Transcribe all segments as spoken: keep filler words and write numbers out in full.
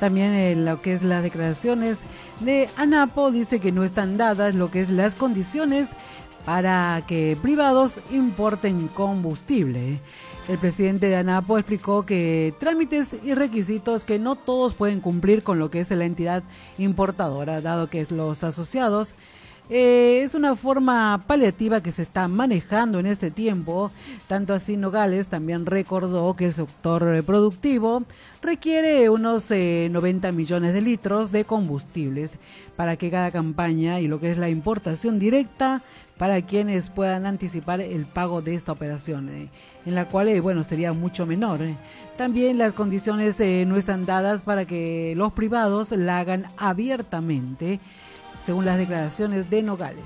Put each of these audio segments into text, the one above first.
También eh, lo que es las declaraciones de ANAPO dice que no están dadas lo que es las condiciones para que privados importen combustible. El presidente de ANAPO explicó que trámites y requisitos que no todos pueden cumplir con lo que es la entidad importadora, dado que los asociados eh, es una forma paliativa que se está manejando en este tiempo. Tanto así Nogales también recordó que el sector productivo requiere unos eh, noventa millones de litros de combustibles para que cada campaña y lo que es la importación directa para quienes puedan anticipar el pago de esta operación, eh, en la cual, eh, bueno, sería mucho menor. Eh. También las condiciones eh, no están dadas para que los privados la hagan abiertamente, según las declaraciones de Nogales.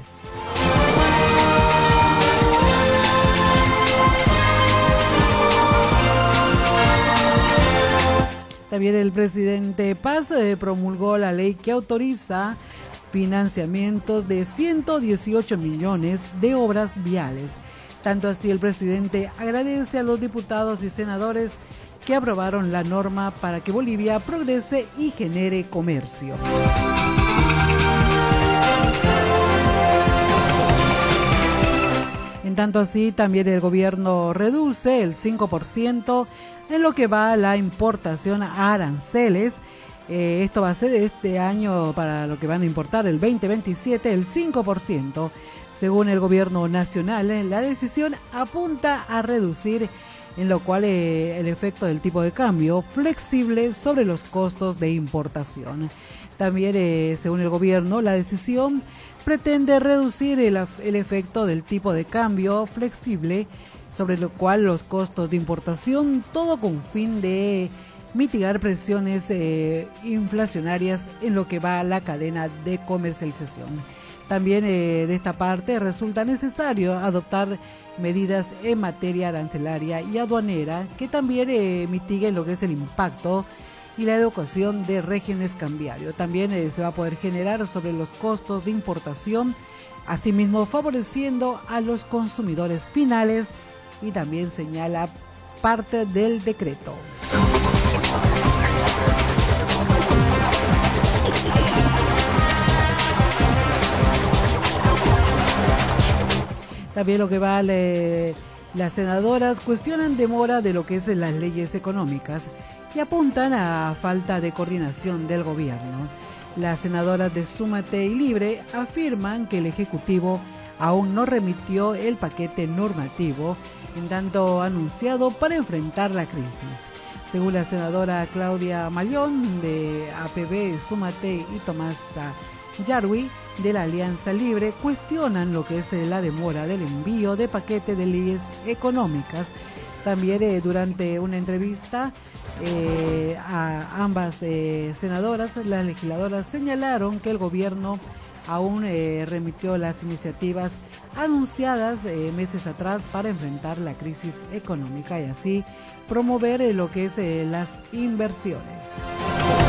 También el presidente Paz eh, promulgó la ley que autoriza financiamientos de ciento dieciocho millones de obras viales. Tanto así, el presidente agradece a los diputados y senadores que aprobaron la norma para que Bolivia progrese y genere comercio. En tanto así, también el gobierno reduce el cinco por ciento en lo que va a la importación a aranceles. Eh, esto va a ser este año para lo que van a importar el veinte veintisiete, el cinco por ciento. Según el gobierno nacional, la decisión apunta a reducir, en lo cual eh, el efecto del tipo de cambio flexible sobre los costos de importación. También, eh, según el gobierno, la decisión pretende reducir el, el efecto del tipo de cambio flexible sobre lo cual los costos de importación, todo con fin de mitigar presiones eh, inflacionarias en lo que va a la cadena de comercialización. También eh, de esta parte resulta necesario adoptar medidas en materia arancelaria y aduanera que también eh, mitiguen lo que es el impacto y la educación de regímenes cambiarios. También eh, se va a poder generar sobre los costos de importación, asimismo favoreciendo a los consumidores finales, y también señala parte del decreto. También lo que vale, las senadoras cuestionan demora de lo que es las leyes económicas y apuntan a falta de coordinación del gobierno. Las senadoras de Súmate y Libre afirman que el Ejecutivo aún no remitió el paquete normativo en tanto anunciado para enfrentar la crisis. Según la senadora Claudia Mayón de A P B, Súmate y Tomás Yarwi de la Alianza Libre cuestionan lo que es la demora del envío de paquete de leyes económicas. También eh, durante una entrevista eh, a ambas eh, senadoras, las legisladoras señalaron que el gobierno aún eh, remitió las iniciativas anunciadas eh, meses atrás para enfrentar la crisis económica y así promover eh, lo que es eh, las inversiones.